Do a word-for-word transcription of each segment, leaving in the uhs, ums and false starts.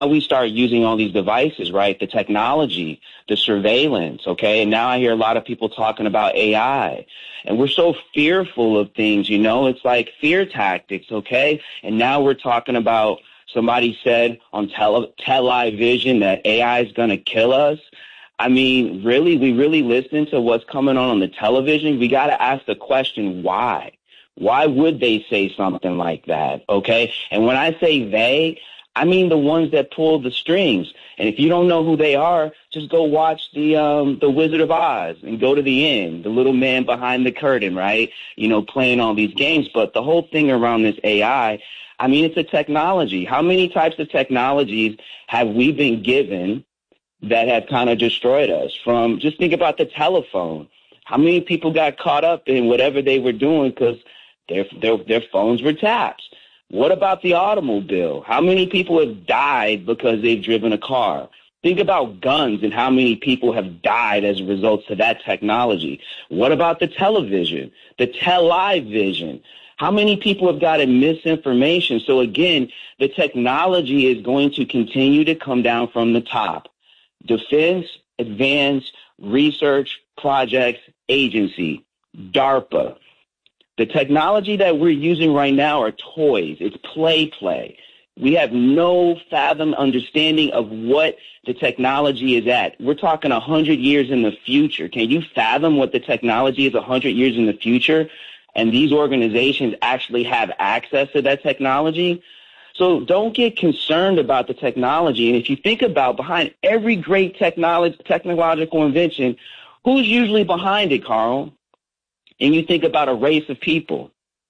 we start using all these devices, right? The technology, the surveillance, okay? And now I hear a lot of people talking about A I. And we're so fearful of things, you know? It's like fear tactics, okay? And now we're talking about, somebody said on tele- television that A I is going to kill us. I mean, really, we really listen to what's coming on on the television? We got to ask the question, why? Why would they say something like that, okay? And when I say they, I mean the ones that pull the strings. And if you don't know who they are, just go watch the um, the Wizard of Oz and go to the end, the little man behind the curtain, right? You know, playing all these games. But the whole thing around this A I, I mean, it's a technology. How many types of technologies have we been given that have kind of destroyed us? From, just think about the telephone. How many people got caught up in whatever they were doing because their, their, their phones were tapped? What about the automobile? How many people have died because they've driven a car? Think about guns and how many people have died as a result of that technology. What about the television, the television? How many people have gotten misinformation? So again, the technology is going to continue to come down from the top. Defense Advanced Research Projects Agency, DARPA. The technology that we're using right now are toys. It's play play. We have no fathom understanding of what the technology is at. We're talking one hundred years in the future. Can you fathom what the technology is one hundred years in the future? And these organizations actually have access to that technology? So don't get concerned about the technology. And if you think about behind every great technology, technological invention, who's usually behind it, Carl? And you think about a race of people.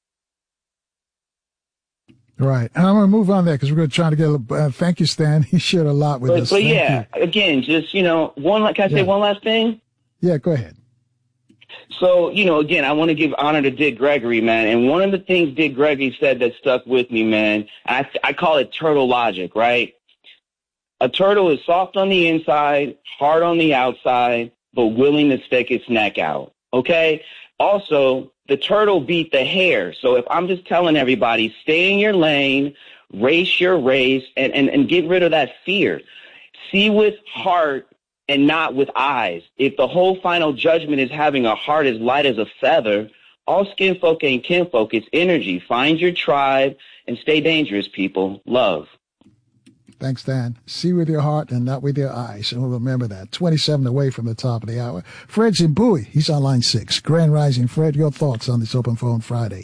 Right. And I'm going to move on there because we're going to try to get a little, uh, thank you, Stan. He shared a lot with but, us. But thank yeah, you. Again, just, you know, one, can I say yeah. one last thing? Yeah, go ahead. So, you know, again, I want to give honor to Dick Gregory, man. And one of the things Dick Gregory said that stuck with me, man, I, I call it turtle logic, right? A turtle is soft on the inside, hard on the outside, but willing to stick its neck out, okay? Also, the turtle beat the hare. So if I'm just telling everybody, stay in your lane, race your race, and, and, and get rid of that fear. See with heart and not with eyes. If the whole final judgment is having a heart as light as a feather, all skin folk ain't kinfolk. It's energy. Find your tribe and stay dangerous, people. Love. Thanks, Dan. See with your heart and not with your eyes. And we'll remember that. twenty-seven away from the top of the hour. Fred Zimbui, he's on line six. Grand Rising. Fred, your thoughts on this Open Phone Friday?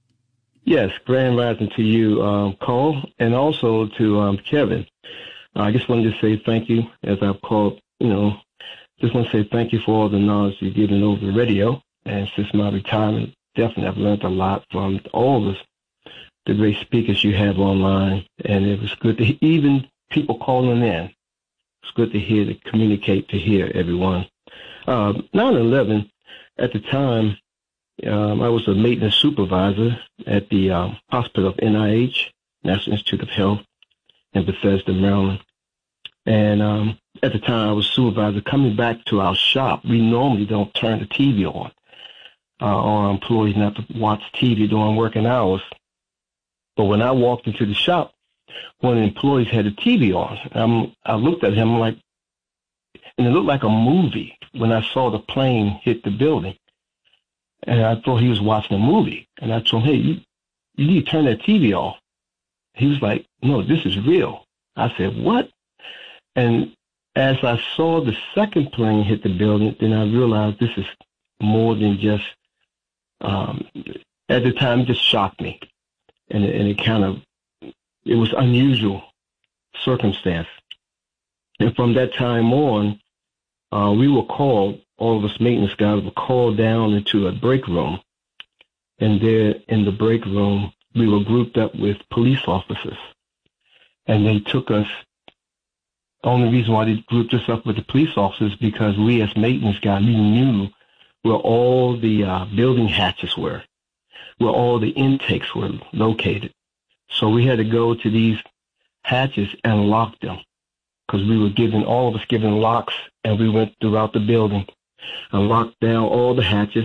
Yes, Grand Rising to you, um, Cole, and also to um, Kevin. Uh, I just wanted to say thank you as I've called, you know, just want to say thank you for all the knowledge you've given over the radio. And since my retirement, definitely I've learned a lot from all of the great speakers you have online, and it was good to even people calling in. It's good to hear, to communicate, to hear everyone. Um, nine eleven, at the time, um, I was a maintenance supervisor at the um, hospital of N I H, National Institute of Health, in Bethesda, Maryland. And um, at the time, I was supervisor. Coming back to our shop, we normally don't turn the T V on. Uh, our employees not to watch T V during working hours. But when I walked into the shop, one of the employees had the T V on. Um, I looked at him like, and it looked like a movie when I saw the plane hit the building. And I thought he was watching a movie. And I told him, hey, you, you need to turn that T V off. He was like, no, this is real. I said, what? And as I saw the second plane hit the building, then I realized this is more than just, um, at the time, it just shocked me. And it, and it kind of, it was unusual circumstance. And from that time on, uh, we were called, all of us maintenance guys were called down into a break room. And there in the break room, we were grouped up with police officers. And they took us, the only reason why they grouped us up with the police officers because we as maintenance guys, we knew where all the uh, building hatches were, where all the intakes were located. So we had to go to these hatches and lock them because we were given, all of us given locks, and we went throughout the building and locked down all the hatches.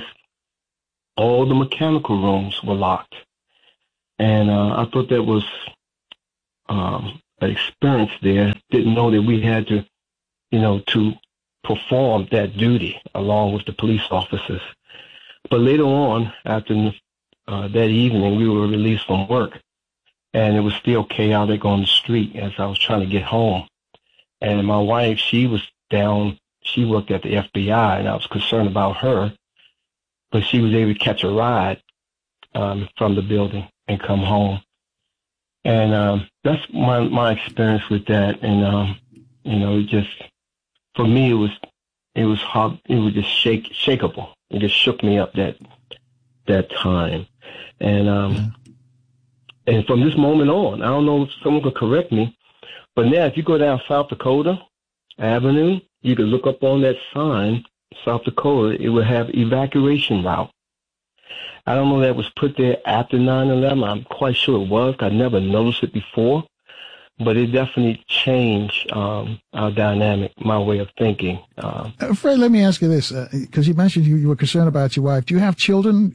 All the mechanical rooms were locked. And uh, I thought that was um, experience there, didn't know that we had to, you know, to perform that duty along with the police officers. But later on, after uh, that evening, we were released from work, and it was still chaotic on the street as I was trying to get home. And my wife, she was down, she worked at the F B I, and I was concerned about her, but she was able to catch a ride um, from the building and come home. And um, that's my my experience with that. And, um, you know, it just, for me, it was, it was hard, it was just shake, shakeable. It just shook me up that, that time. And, um, yeah. and from this moment on, I don't know if someone could correct me, but now if you go down South Dakota Avenue, you can look up on that sign, South Dakota, it will have evacuation route. I don't know if that was put there after nine eleven. I'm quite sure it was. I never noticed it before. But it definitely changed um, our dynamic, my way of thinking. Um, uh, Fred, let me ask you this, because uh, you mentioned you, you were concerned about your wife. Do you have children?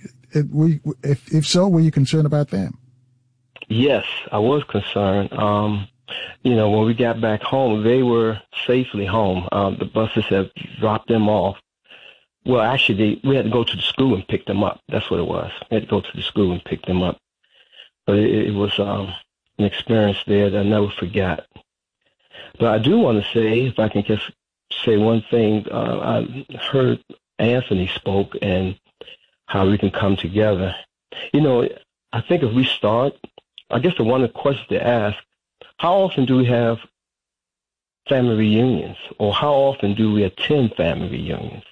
If, if so, were you concerned about them? Yes, I was concerned. Um, you know, when we got back home, they were safely home. Um, the buses have dropped them off. Well, actually, they, we had to go to the school and pick them up. That's what it was. We had to go to the school and pick them up. But it, it was um, an experience there that I never forgot. But I do want to say, if I can just say one thing, uh, I heard Anthony spoke and how we can come together. You know, I think if we start, I guess the one question to ask, how often do we have family reunions, or how often do we attend family reunions?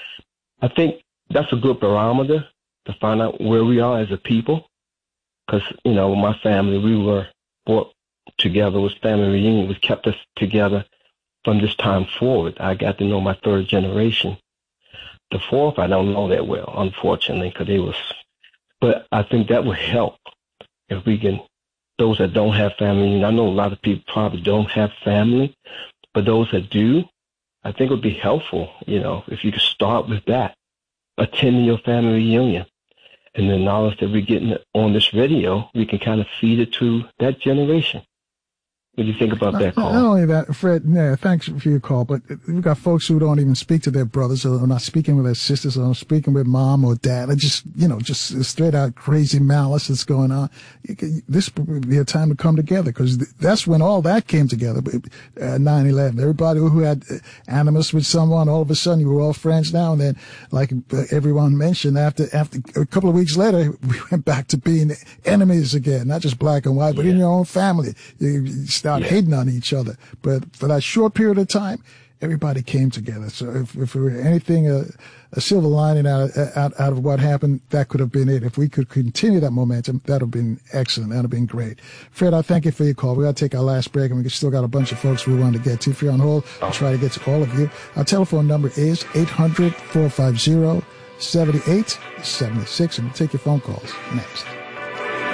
I think that's a good barometer to find out where we are as a people. Because, you know, my family, we were brought together with family reunion, which kept us together from this time forward. I got to know my third generation. The fourth, I don't know that well, unfortunately, because they was, but I think that would help if we can, those that don't have family, and I know a lot of people probably don't have family, but those that do, I think it would be helpful, you know, if you could start with that, attending your family reunion. And the knowledge that we're getting on this radio, we can kind of feed it to that generation. What do you think about that, Carl? Not only that, Fred, yeah, thanks for your call, but we've got folks who don't even speak to their brothers, or are not speaking with their sisters, or not speaking with mom or dad. It's just, you know, just straight out crazy malice that's going on. This would be a time to come together, because that's when all that came together, uh, nine eleven. Everybody who had animus with someone, all of a sudden you were all friends now, and then, like everyone mentioned, after after a couple of weeks later, we went back to being enemies again, not just black and white, but yeah. in your own family. You start yeah. hating on each other. But for that short period of time, everybody came together. So if, if there were anything, uh, a silver lining out of, out, out of what happened, that could have been it. If we could continue that momentum, that would have been excellent. That would have been great. Fred, I thank you for your call. We got to take our last break, and we still got a bunch of folks we want to get to. If you're on hold, I'll try to get to all of you. Our telephone number is eight hundred, four five zero, seven eight seven six, and we'll take your phone calls next.